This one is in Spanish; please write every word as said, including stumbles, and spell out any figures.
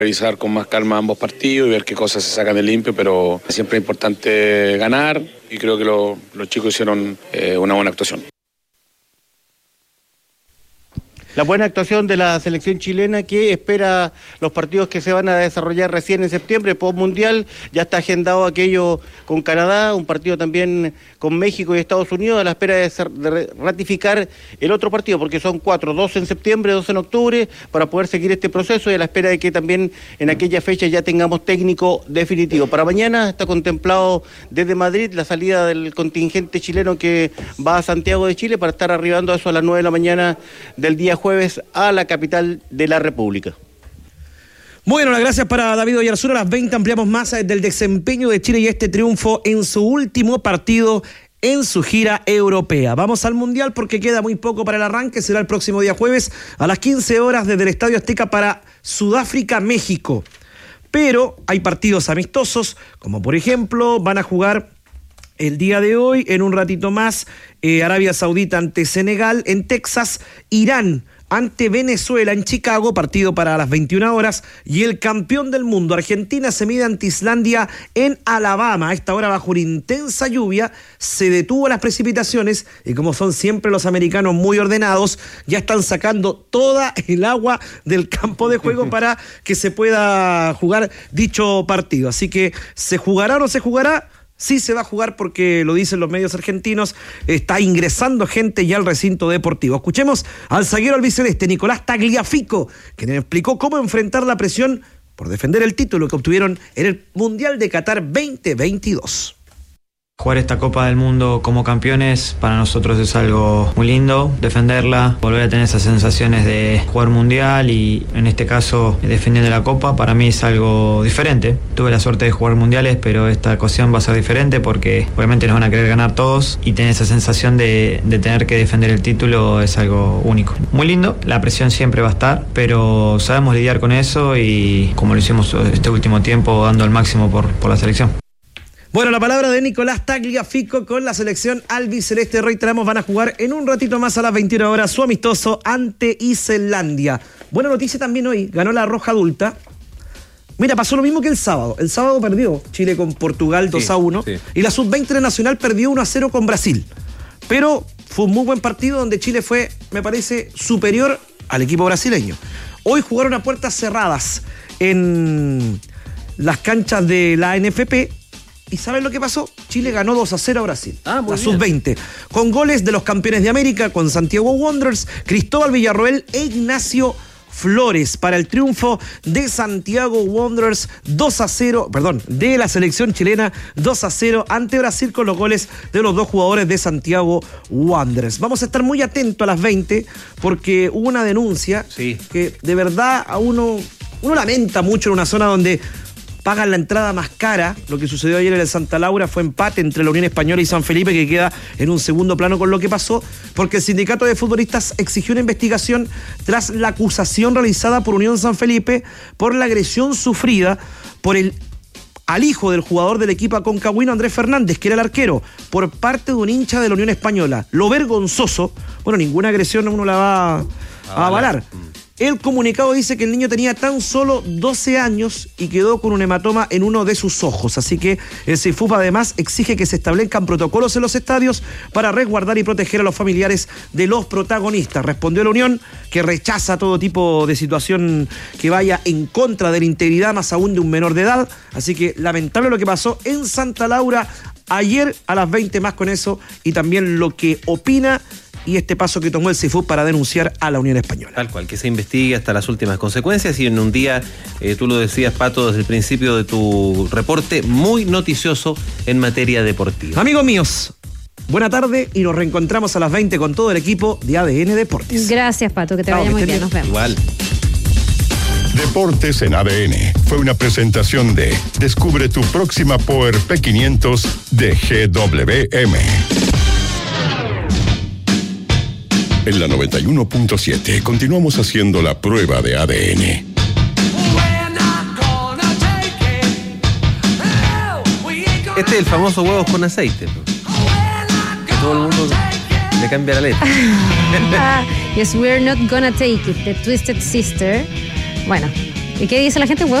Revisar con más calma ambos partidos y ver qué cosas se sacan de limpio, pero siempre es importante ganar y creo que lo, los chicos hicieron eh, una buena actuación. La buena actuación de la selección chilena que espera los partidos que se van a desarrollar recién en septiembre, post-mundial. Ya está agendado aquello con Canadá, un partido también con México y Estados Unidos, a la espera de, ser, de ratificar el otro partido, porque son cuatro, dos en septiembre, dos en octubre, para poder seguir este proceso y a la espera de que también en aquella fecha ya tengamos técnico definitivo. Para mañana está contemplado desde Madrid la salida del contingente chileno que va a Santiago de Chile para estar arribando a eso a las nueve de la mañana del día jueves a la capital de la República. Bueno, las gracias para David Oyarzún. A las veinte ampliamos más del desempeño de Chile y este triunfo en su último partido en su gira europea. Vamos al Mundial porque queda muy poco para el arranque. Será el próximo día jueves a las quince horas desde el Estadio Azteca para Sudáfrica, México. Pero hay partidos amistosos, como por ejemplo van a jugar el día de hoy, en un ratito más, eh, Arabia Saudita ante Senegal, en Texas, Irán ante Venezuela en Chicago, partido para las veintiuna horas, y el campeón del mundo, Argentina, se mide ante Islandia en Alabama. A esta hora, bajo una intensa lluvia, se detuvo las precipitaciones, y como son siempre los americanos muy ordenados, ya están sacando toda el agua del campo de juego para que se pueda jugar dicho partido. Así que, ¿se jugará o no se jugará? Sí se va a jugar porque lo dicen los medios argentinos, está ingresando gente ya al recinto deportivo. Escuchemos al zaguero albiceleste, Nicolás Tagliafico, quien explicó cómo enfrentar la presión por defender el título que obtuvieron en el Mundial de Qatar veinte veintidós. Jugar esta Copa del Mundo como campeones para nosotros es algo muy lindo, defenderla, volver a tener esas sensaciones de jugar mundial y en este caso defendiendo la Copa para mí es algo diferente. Tuve la suerte de jugar mundiales, pero esta ocasión va a ser diferente porque obviamente nos van a querer ganar todos y tener esa sensación de, de tener que defender el título es algo único. Muy lindo, la presión siempre va a estar, pero sabemos lidiar con eso y como lo hicimos este último tiempo dando el máximo por, por la selección. Bueno, la palabra de Nicolás Tagliafico con la selección albiceleste. Reiteramos, van a jugar en un ratito más a las veintiuna horas su amistoso ante Islandia. Buena noticia también hoy, ganó la Roja Adulta. Mira, pasó lo mismo que el sábado. El sábado perdió Chile con Portugal dos a uno, sí, sí. Y la sub veinte nacional perdió uno a cero con Brasil. Pero fue un muy buen partido donde Chile fue, me parece, superior al equipo brasileño. Hoy jugaron a puertas cerradas en las canchas de la N F P. ¿Y saben lo que pasó? Chile ganó dos a cero a Brasil, ah, la sub veinte, con goles de los campeones de América, con Santiago Wanderers, Cristóbal Villarroel e Ignacio Flores, para el triunfo de Santiago Wanderers dos a cero, perdón, de la selección chilena dos a cero ante Brasil con los goles de los dos jugadores de Santiago Wanderers. Vamos a estar muy atentos a las veinte porque hubo una denuncia, sí, que de verdad a uno, uno lamenta mucho en una zona donde pagan la entrada más cara. Lo que sucedió ayer en el Santa Laura fue empate entre la Unión Española y San Felipe, que queda en un segundo plano con lo que pasó, porque el sindicato de futbolistas exigió una investigación tras la acusación realizada por Unión San Felipe por la agresión sufrida por el al hijo del jugador del equipo aconcagüino, Andrés Fernández, que era el arquero, por parte de un hincha de la Unión Española. Lo vergonzoso, bueno, ninguna agresión uno la va a, a avalar. El comunicado dice que el niño tenía tan solo doce años y quedó con un hematoma en uno de sus ojos. Así que el CIFUP además exige que se establezcan protocolos en los estadios para resguardar y proteger a los familiares de los protagonistas. Respondió la Unión, que rechaza todo tipo de situación que vaya en contra de la integridad, más aún de un menor de edad. Así que lamentable lo que pasó en Santa Laura ayer a las veinte, más con eso, y también lo que opina y este paso que tomó el CIFUP para denunciar a la Unión Española. Tal cual, que se investigue hasta las últimas consecuencias y en un día, eh, tú lo decías, Pato, desde el principio de tu reporte, muy noticioso en materia deportiva. Amigos míos, buena tarde y nos reencontramos a las veinte con todo el equipo de A D N Deportes. Gracias, Pato, que te vaya muy bien, nos vemos. Igual. Deportes en A D N fue una presentación de Descubre tu próxima Power P quinientos de G W M. En la noventa y uno punto siete continuamos haciendo la prueba de A D N. Este es el famoso huevos con aceite, ¿no? Que todo el mundo le cambia la letra. Yes, we're not gonna take it, the Twisted Sister. Bueno, ¿Y qué dice la gente?